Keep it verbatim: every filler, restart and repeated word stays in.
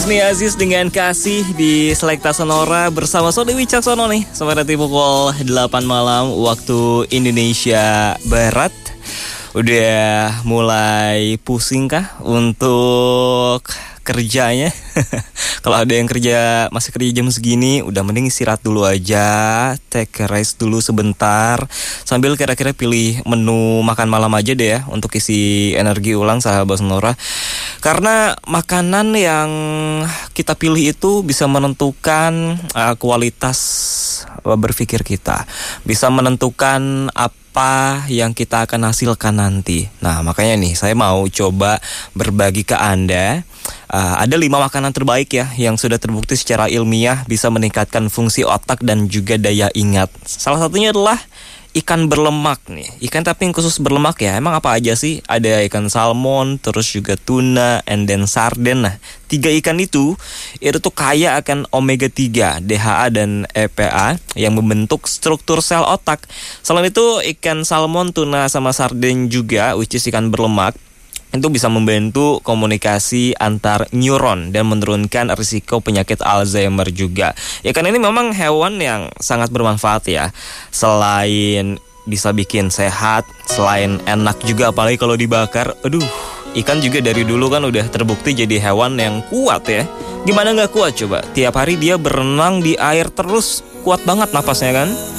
Husni Aziz dengan Kasih di Selekta Sonora bersama Sony Wicaksono nih. Sampai nanti pukul delapan malam waktu Indonesia Barat. Udah mulai pusing kah untuk kerjanya? Kalau ada yang kerja masih kerja jam segini, udah mending istirahat dulu aja, take a rest dulu sebentar, sambil kira-kira pilih menu makan malam aja deh ya untuk isi energi ulang sahabat Sonora. Karena makanan yang kita pilih itu bisa menentukan uh, kualitas uh, berpikir kita, bisa menentukan apa apa yang kita akan hasilkan nanti. Nah, makanya nih saya mau coba berbagi ke Anda. Uh, ada lima makanan terbaik ya yang sudah terbukti secara ilmiah bisa meningkatkan fungsi otak dan juga daya ingat. Salah satunya adalah ikan berlemak nih. Ikan tapi yang khusus berlemak ya. Emang apa aja sih? Ada ikan salmon, terus juga tuna, and then sarden. Nah, tiga ikan itu itu tuh kaya akan omega tiga, D H A dan E P A yang membentuk struktur sel otak. Selain itu ikan salmon, tuna sama sarden juga, which is ikan berlemak, itu bisa membantu komunikasi antar neuron dan menurunkan risiko penyakit Alzheimer juga. Ya kan ini memang hewan yang sangat bermanfaat ya. Selain bisa bikin sehat, selain enak juga apalagi kalau dibakar. Aduh, ikan juga dari dulu kan udah terbukti jadi hewan yang kuat ya. Gimana gak kuat coba? Tiap hari dia berenang di air terus, kuat banget napasnya kan?